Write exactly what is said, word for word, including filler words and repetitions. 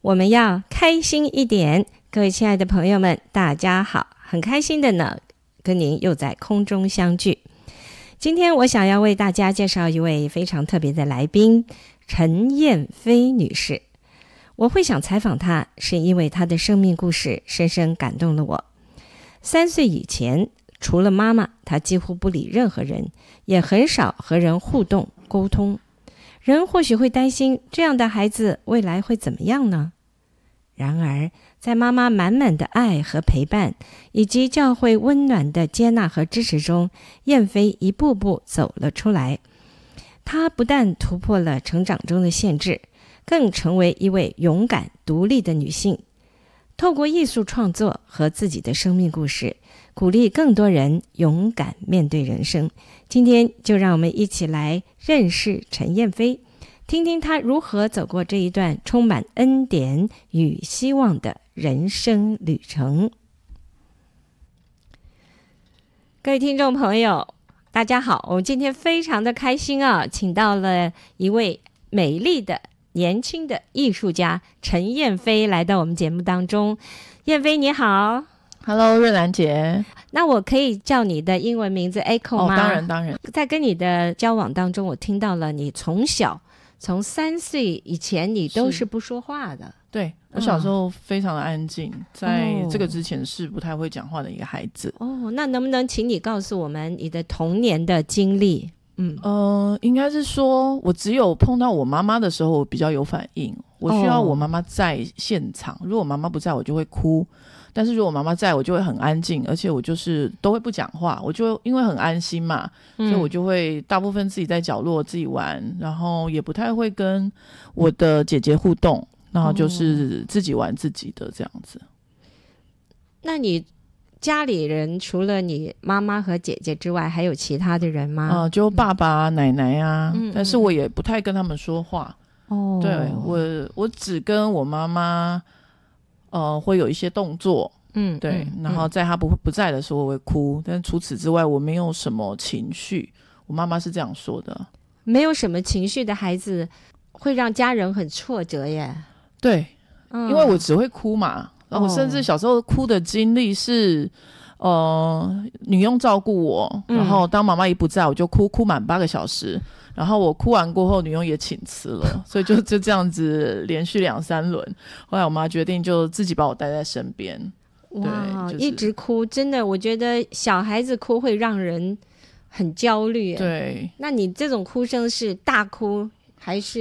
我们要开心一点。各位亲爱的朋友们，大家好，很开心的呢，跟您又在空中相聚。今天我想要为大家介绍一位非常特别的来宾，陈燕飞女士。我会想采访她，是因为她的生命故事深深感动了我。三岁以前，除了妈妈，她几乎不理任何人，也很少和人互动沟通。人或许会担心，这样的孩子未来会怎么样呢？然而，在妈妈满满的爱和陪伴，以及教会温暖的接纳和支持中，燕飞一步步走了出来。她不但突破了成长中的限制，更成为一位勇敢独立的女性。透过艺术创作和自己的生命故事，鼓励更多人勇敢面对人生。今天就让我们一起来认识陈燕飞，听听她如何走过这一段充满恩典与希望的人生旅程。各位听众朋友，大家好，我们今天非常的开心啊，请到了一位美丽的年轻的艺术家陈燕飞来到我们节目当中。燕飞你好。 Hello， 瑞兰姐。 那我可以叫你的英文名字 Echo 吗？ 哦，当然当然。 在跟你的交往当中，我听到了你从小从三岁以前你都是不说话的。 对，我小时候非常的安静、嗯、在这个之前是不太会讲话的一个孩子。 哦，那能不能请你告诉我们你的童年的经历？嗯， 呃，应该是说我只有碰到我妈妈的时候我比较有反应，我需要我妈妈在现场、哦、如果妈妈不在我就会哭，但是如果妈妈在我就会很安静，而且我就是都会不讲话，我就因为很安心嘛、嗯、所以我就会大部分自己在角落自己玩，然后也不太会跟我的姐姐互动，然后就是自己玩自己的这样子、哦、 那你家里人除了你妈妈和姐姐之外还有其他的人吗？ 呃、就爸爸、啊嗯、奶奶啊、嗯、但是我也不太跟他们说话。哦，对，我我只跟我妈妈呃会有一些动作，嗯，对，嗯、然后在她不不在的时候我会哭，但除此之外我没有什么情绪。我妈妈是这样说的， 没有什么情绪的孩子会让家人很挫折耶。 对、嗯、因为我只会哭嘛，然后我甚至小时候哭的经历是、哦、呃，女佣照顾我、嗯、然后当妈妈一不在我就哭哭满八个小时，然后我哭完过后女佣也请辞了，所以就就这样子连续两三轮。后来我妈决定就自己把我带在身边。 哇、 就是、 一直哭，真的我觉得小孩子哭会让人很焦虑。 对， 那你这种哭声是大哭还是